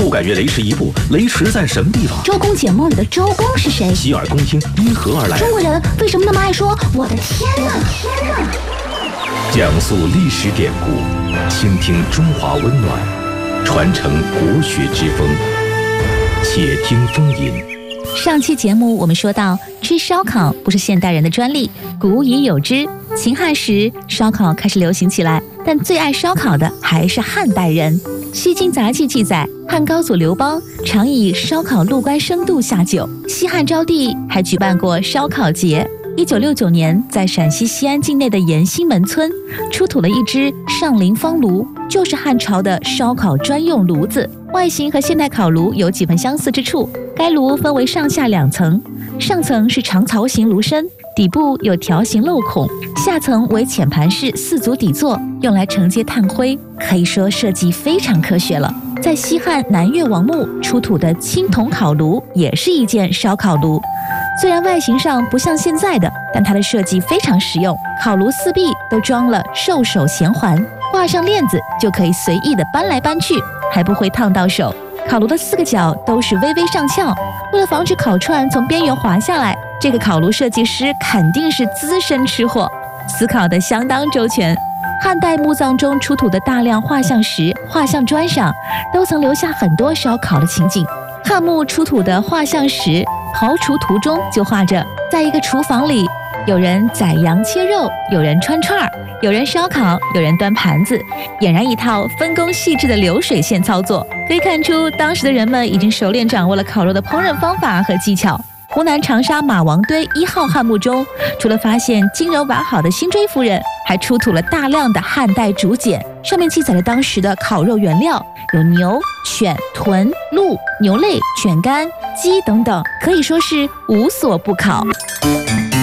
感觉雷池一步，雷池在什么地方？ 周公解梦里的周公是谁？ 洗耳恭听，因何而来？ 中国人为什么那么爱说我的天哪？ 讲述历史典故，倾听中华温暖，传承国学之风。且听风吟。 上期节目我们说到，吃烧烤不是现代人的专利，古已有之。秦汉时，烧烤开始流行起来，但最爱烧烤的还是汉代人。《西京杂记》记载，汉高祖刘邦常以烧烤入关生度下酒，西汉昭帝还举办过烧烤节。1969年，在陕西西安境内的延兴门村出土了一只上林方炉，就是汉朝的烧烤专用炉子。外形和现代烤炉有几分相似之处。该炉分为上下两层，上层是长槽形炉身，底部有条形镂孔，下层为浅盘式4足底座，用来承接炭灰，可以说设计非常科学了。在西汉南越王墓出土的青铜烤炉也是一件烧烤炉，虽然外形上不像现在的，但它的设计非常实用。烤炉四壁都装了兽首衔环，挂上链子就可以随意的搬来搬去，还不会烫到手。烤炉的4个角都是微微上翘，为了防止烤串从边缘滑下来，这个烤炉设计师肯定是资深吃货，思考得相当周全。汉代墓葬中出土的大量画像石、画像砖上，都曾留下很多烧烤的情景。汉墓出土的画像石刨除图中就画着，在一个厨房里，有人宰羊切肉，有人穿串儿，有人烧烤，有人端盘子，俨然一套分工细致的流水线操作。可以看出，当时的人们已经熟练掌握了烤肉的烹饪方法和技巧。湖南长沙马王堆1号汉墓中，除了发现精柔完好的辛追夫人，还出土了大量的汉代竹简，上面记载了当时的烤肉原料，有牛、犬、豚、鹿、牛肋、犬肝、鸡等等，可以说是无所不烤。